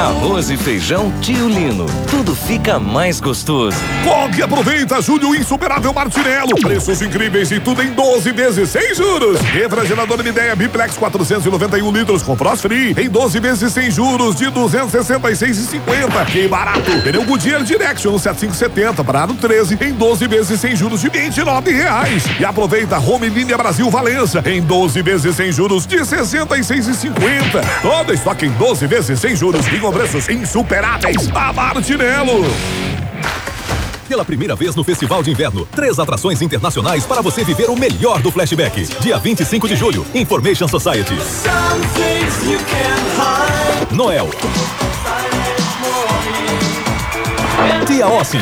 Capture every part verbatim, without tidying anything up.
Arroz e feijão Tio Lino. Tudo fica mais gostoso. Corre e aproveita julho insuperável Martinello. Preços incríveis e tudo em doze vezes sem juros. Refrigerador Midea Biplex quatrocentos e noventa e um litros com Frost Free em doze vezes sem juros de duzentos e sessenta e seis reais e cinquenta centavos. Que barato. Pneu Goodyear Direction setenta e cinco setenta para ano treze em doze vezes sem juros de vinte e nove reais. E aproveita Home Linha Brasil Valença em doze vezes sem juros de sessenta e seis reais e cinquenta centavos. Todo estoque em doze vezes sem juros e com preços insuperáveis. A Martinello. Pela primeira vez no Festival de Inverno, três atrações internacionais para você viver o melhor do Flashback. Dia vinte e cinco de julho, Information Society. Noel. Tia Austin.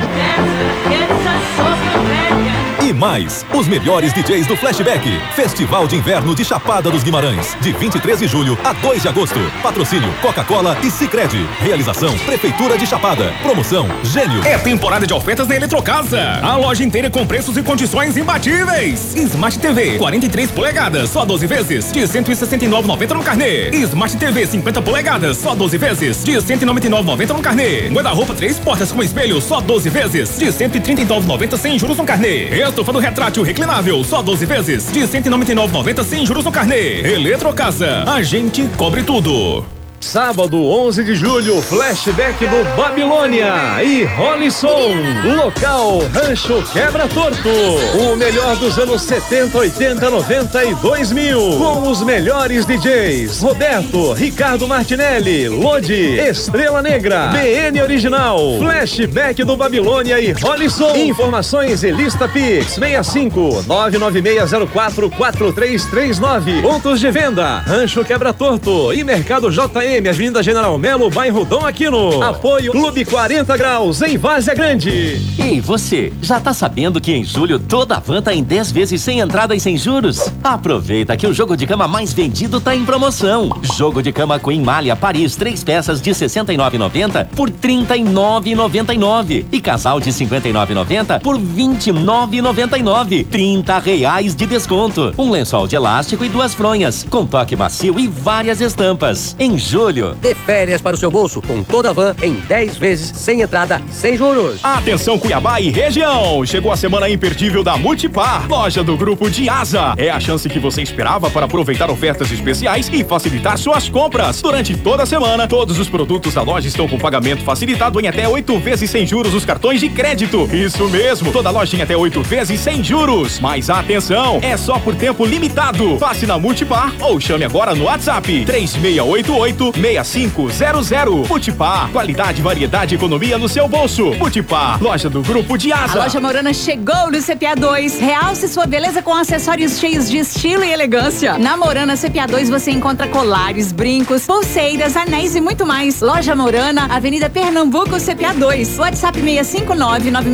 E mais, os melhores D Js do Flashback. Festival de Inverno de Chapada dos Guimarães, de vinte e três de julho a dois de agosto. Patrocínio Coca-Cola e Sicredi. Realização Prefeitura de Chapada. Promoção Gênio. É temporada de ofertas na Eletrocasa. A loja inteira com preços e condições imbatíveis. Smart T V quarenta e três polegadas, só doze vezes, de cento e sessenta e nove reais e noventa centavos no carnê. Smart T V cinquenta polegadas, só doze vezes, de cento e noventa e nove reais e noventa centavos no carnê. Guarda-roupa três portas com espelho, só doze vezes, de cento e trinta e nove reais e noventa centavos sem juros no carnê. Estofa do retrátil reclinável, só doze vezes, de cento e noventa e nove reais e noventa centavos sem juros no carnê. Eletrocasa, a gente cobre tudo. Sábado, onze de julho, Flashback do Babilônia e Rolisson. Local, Rancho Quebra Torto. O melhor dos anos setenta, oitenta, noventa e dois mil. Com os melhores D Js. Roberto, Ricardo Martinelli, Lodi, Estrela Negra, B N Original. Flashback do Babilônia e Rolisson. Informações e lista Pix seis cinco nove nove seis zero quatro quatro três três nove. Pontos de venda, Rancho Quebra Torto e Mercado J M, Avenida General Melo, bairro Dom Aquino. Apoio Clube quarenta Graus, em Várzea Grande. E você, já tá sabendo que em julho toda a van tá em dez vezes sem entrada e sem juros? Aproveita que o jogo de cama mais vendido tá em promoção. Jogo de cama Queen Malha Paris, três peças de sessenta e nove reais e noventa centavos por trinta e nove reais e noventa e nove centavos. E casal de cinquenta e nove reais e noventa centavos por vinte e nove reais e noventa e nove centavos. trinta reais de desconto. Um lençol de elástico e duas fronhas, com toque macio e várias estampas. Em julho, dê férias para o seu bolso com toda a van em dez vezes sem entrada, sem juros. Atenção Cuiabá e região! Chegou a semana imperdível da Multipar, loja do Grupo Diasa. É a chance que você esperava para aproveitar ofertas especiais e facilitar suas compras. Durante toda a semana, todos os produtos da loja estão com pagamento facilitado em até oito vezes sem juros nos cartões de crédito. Isso mesmo, toda loja em até oito vezes sem juros. Mas atenção, é só por tempo limitado. Passe na Multipar ou chame agora no WhatsApp três seis oito oito, seis cinco zero zero. Multipar, qualidade, variedade e economia no seu bolso. Multipar, loja do Grupo Diasa. A loja Morana chegou no C P A dois. Realce sua beleza com acessórios cheios de estilo e elegância. Na Morana C P A dois você encontra colares, brincos, pulseiras, anéis e muito mais. Loja Morana, Avenida Pernambuco, C P A dois. WhatsApp seis cinco nove nove